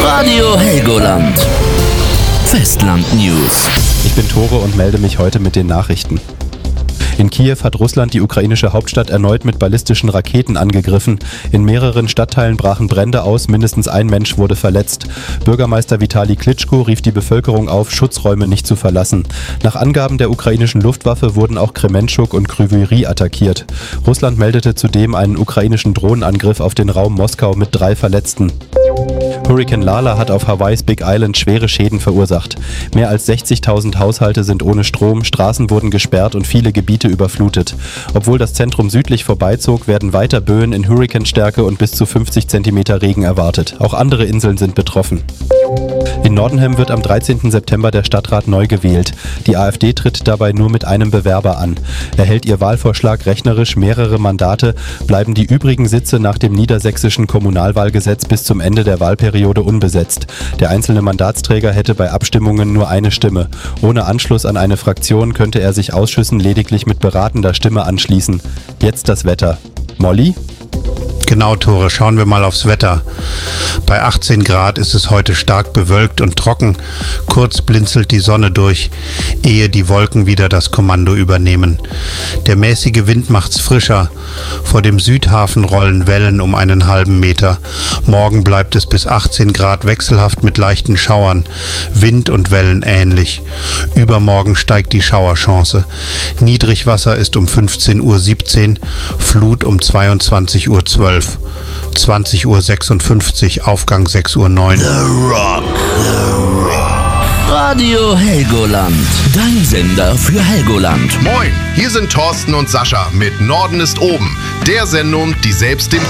Radio Helgoland. Festland News. Ich bin Tore und melde mich heute mit den Nachrichten. In Kiew hat Russland die ukrainische Hauptstadt erneut mit ballistischen Raketen angegriffen. In mehreren Stadtteilen brachen Brände aus, mindestens ein Mensch wurde verletzt. Bürgermeister Vitali Klitschko rief die Bevölkerung auf, Schutzräume nicht zu verlassen. Nach Angaben der ukrainischen Luftwaffe wurden auch Krementschuk und Kryvyi attackiert. Russland meldete zudem einen ukrainischen Drohnenangriff auf den Raum Moskau mit 3 Verletzten. Hurrikan Lala hat auf Hawaiis Big Island schwere Schäden verursacht. Mehr als 60.000 Haushalte sind ohne Strom, Straßen wurden gesperrt und viele Gebiete überflutet. Obwohl das Zentrum südlich vorbeizog, werden weiter Böen in Hurrikanstärke und bis zu 50 cm Regen erwartet. Auch andere Inseln sind betroffen. In Nordenham wird am 13. September der Stadtrat neu gewählt. Die AfD tritt dabei nur mit einem Bewerber an. Erhält ihr Wahlvorschlag rechnerisch mehrere Mandate, bleiben die übrigen Sitze nach dem niedersächsischen Kommunalwahlgesetz bis zum Ende der Wahlperiode unbesetzt. Der einzelne Mandatsträger hätte bei Abstimmungen nur eine Stimme. Ohne Anschluss an eine Fraktion könnte er sich Ausschüssen lediglich mit beratender Stimme anschließen. Jetzt das Wetter. Molly? Genau, Tore, schauen wir mal aufs Wetter. Bei 18 Grad ist es heute stark bewölkt und trocken. Kurz blinzelt die Sonne durch, ehe die Wolken wieder das Kommando übernehmen. Der mäßige Wind macht's frischer. Vor dem Südhafen rollen Wellen um einen halben Meter. Morgen bleibt es bis 18 Grad wechselhaft mit leichten Schauern. Wind und Wellen ähnlich. Übermorgen steigt die Schauerchance. Niedrigwasser ist um 15:17 Uhr, Flut um 22:12 Uhr. 20:56 Uhr, Aufgang 6:09 Uhr. The Rock. Radio Helgoland. Dein Sender für Helgoland. Moin, hier sind Thorsten und Sascha mit Norden ist oben, der Sendung, die selbst dem